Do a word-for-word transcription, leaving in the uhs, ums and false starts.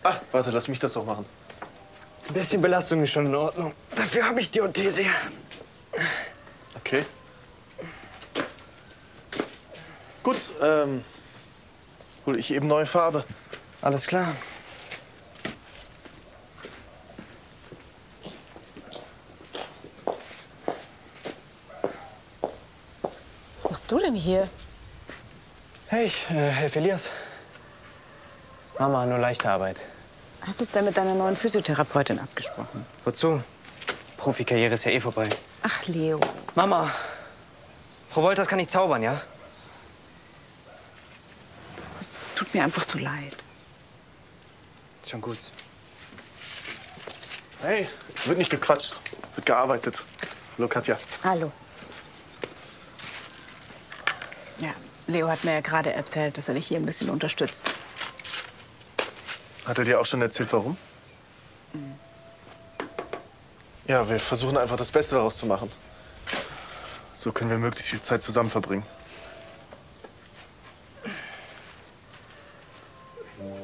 Ah, warte, lass mich das doch machen. Ein bisschen Belastung ist schon in Ordnung. Dafür habe ich die Orthese. Okay. Gut, ähm, hole ich eben neue Farbe. Alles klar. Was machst du denn hier? Hey, ich äh, helfe Elias. Mama, nur leichte Arbeit. Hast du es denn mit deiner neuen Physiotherapeutin abgesprochen? Wozu? Profikarriere ist ja eh vorbei. Ach, Leo. Mama, Frau Wolters kann nicht zaubern, ja? Es tut mir einfach so leid. Schon gut. Hey, wird nicht gequatscht, wird gearbeitet. Hallo, Katja. Hallo. Ja, Leo hat mir ja gerade erzählt, dass er dich hier ein bisschen unterstützt. Hat er dir auch schon erzählt, warum? Mhm. Ja, wir versuchen einfach das Beste daraus zu machen. So können wir möglichst viel Zeit zusammen verbringen.